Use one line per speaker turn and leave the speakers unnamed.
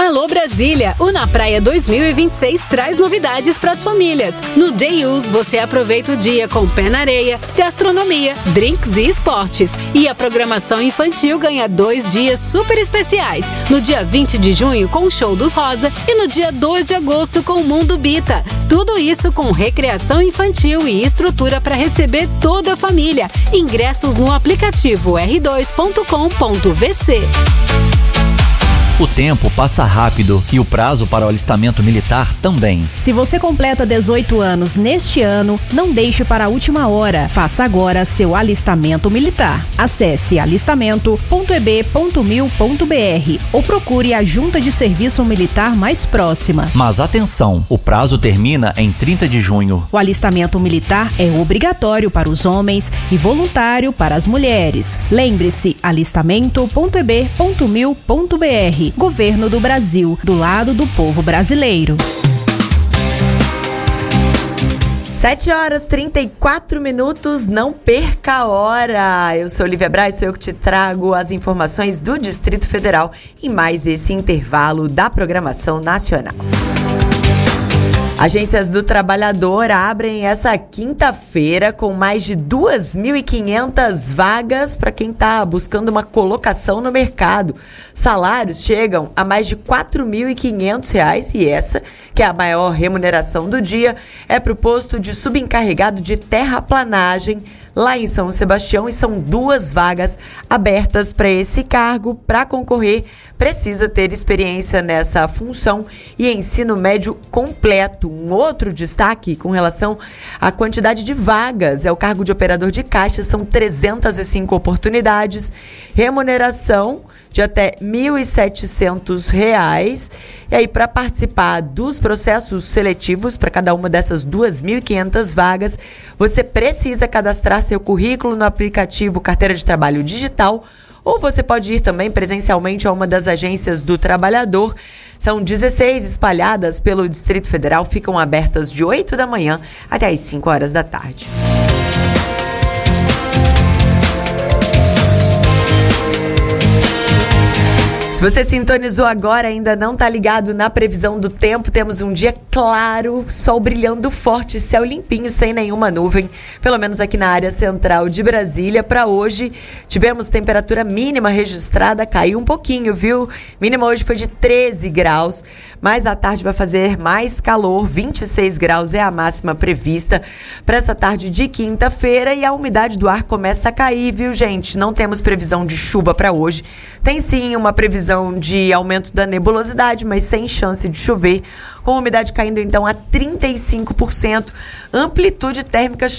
Alô Brasília, o Na Praia 2026 traz novidades para as famílias. No Day Use você aproveita o dia com pé na areia, gastronomia, drinks e esportes. E a programação infantil ganha 2 dias super especiais. No dia 20 de junho com o Show dos Rosa e no dia 2 de agosto com o Mundo Bita. Tudo isso com recreação infantil e estrutura para receber toda a família. Ingressos no aplicativo r2.com.vc.
O tempo passa rápido e o prazo para o alistamento militar também.
Se você completa 18 anos neste ano, não deixe para a última hora. Faça agora seu alistamento militar. Acesse alistamento.eb.mil.br ou procure a junta de serviço militar mais próxima.
Mas atenção, o prazo termina em 30 de junho.
O alistamento militar é obrigatório para os homens e voluntário para as mulheres. Lembre-se, alistamento.eb.mil.br. Governo do Brasil, do lado do povo brasileiro.
7h34, não perca a hora. Eu sou Olivia Braz, sou eu que te trago as informações do Distrito Federal em mais esse intervalo da programação nacional. Agências do Trabalhador abrem essa quinta-feira com mais de 2.500 vagas para quem está buscando uma colocação no mercado. Salários chegam a mais de R$ 4.500 e essa, que é a maior remuneração do dia, é para o posto de subencarregado de terraplanagem lá em São Sebastião e são 2 vagas abertas para esse cargo. Para concorrer, precisa ter experiência nessa função e ensino médio completo. Um outro destaque com relação à quantidade de vagas é o cargo de operador de caixa, são 305 oportunidades, remuneração de até R$ 1.700. E aí, para participar dos processos seletivos para cada uma dessas 2.500 vagas, você precisa cadastrar seu currículo no aplicativo Carteira de Trabalho Digital, ou você pode ir também presencialmente a uma das agências do trabalhador. São 16 espalhadas pelo Distrito Federal, ficam abertas de 8 da manhã até as 5 horas da tarde. Se você sintonizou agora e ainda não está ligado na previsão do tempo, temos um dia claro, sol brilhando forte, céu limpinho, sem nenhuma nuvem, pelo menos aqui na área central de Brasília. Para hoje, tivemos temperatura mínima registrada, caiu um pouquinho, viu? Mínima hoje foi de 13 graus, mas à tarde vai fazer mais calor, 26 graus é a máxima prevista para essa tarde de quinta-feira e a umidade do ar começa a cair, viu, gente? Não temos previsão de chuva para hoje. Tem sim uma previsão de aumento da nebulosidade, mas sem chance de chover, com a umidade caindo então a 35%, amplitude térmica